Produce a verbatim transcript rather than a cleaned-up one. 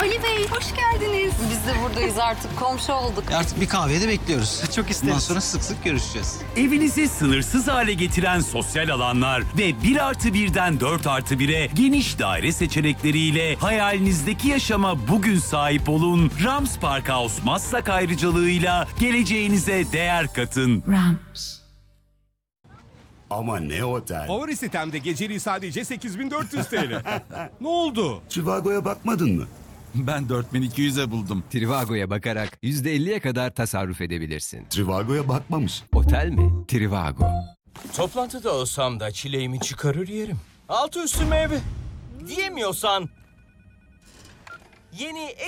Ali Bey, hoş geldiniz. Biz de buradayız artık, komşu olduk. Artık bir kahvede bekliyoruz. Çok Bundan isteriz. sonra sık sık görüşeceğiz. Evinizi sınırsız hale getiren sosyal alanlar ve bir artı birden dört artı bire geniş daire seçenekleriyle hayalinizdeki yaşama bugün sahip olun. Rams Park House Maslak ayrıcalığıyla geleceğinize değer katın. Rams. Ama ne otel? Favori sitemde geceliği sadece sekiz bin dört yüz T L. Ne oldu? Trivago'ya bakmadın mı? Ben dört bin iki yüze buldum. Trivago'ya bakarak yüzde elliye kadar tasarruf edebilirsin. Trivago'ya bakmamış. Otel mi? Trivago. Toplantıda olsam da çileğimi çıkarır yerim. Altı üstü meyve. Diyemiyorsan... Yeni